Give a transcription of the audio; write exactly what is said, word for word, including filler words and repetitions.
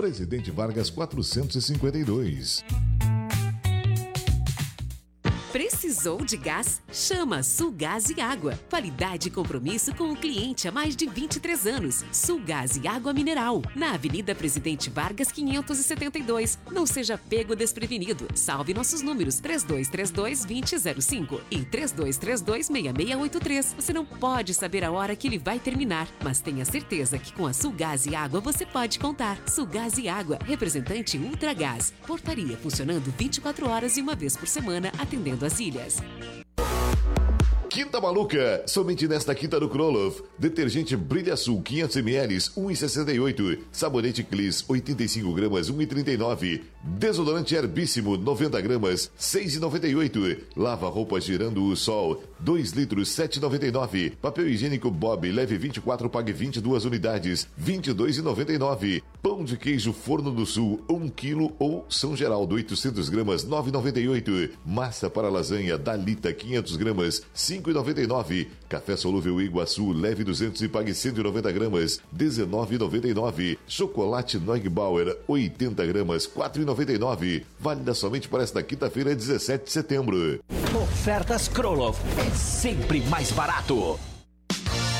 Presidente Vargas quatrocentos e cinquenta e dois. Precisou de gás? Chama Sulgás e Água. Qualidade e compromisso com o cliente há mais de vinte e três anos. Sulgás e Água Mineral, na Avenida Presidente Vargas quinhentos e setenta e dois. Não seja pego desprevenido. Salve nossos números três dois três dois, dois zero zero cinco e três dois três dois, seis seis oito três. Você não pode saber a hora que ele vai terminar, mas tenha certeza que com a Sulgás e Água você pode contar. Sulgás e Água, representante Ultragás. Portaria funcionando vinte e quatro horas e uma vez por semana, atendendo as ilhas. Quinta Maluca, somente nesta quinta do Kroloff. Detergente Brilha Sul quinhentos mililitros, um real e sessenta e oito centavos. Sabonete Clis, oitenta e cinco gramas, um real e trinta e nove centavos. Desodorante Herbíssimo, noventa gramas, seis reais e noventa e oito centavos. Lava roupa girando o sol, dois litros, sete reais e noventa e nove centavos. Papel higiênico Bob, leve vinte e quatro, pague vinte e duas unidades, vinte e dois reais e noventa e nove centavos. Pão de queijo Forno do Sul, um quilo ou São Geraldo, oitocentos gramas, nove reais e noventa e oito centavos. Massa para lasanha Dalita, quinhentos gramas, cinco reais e noventa e nove centavos. Café solúvel Iguaçu, leve duzentos e pague cento e noventa gramas, dezenove reais e noventa e nove centavos. Chocolate Neugbauer, oitenta gramas, quatro reais e noventa e nove centavos. Válida somente para esta quinta-feira, dezessete de setembro. Ofertas Kroloff é sempre mais barato.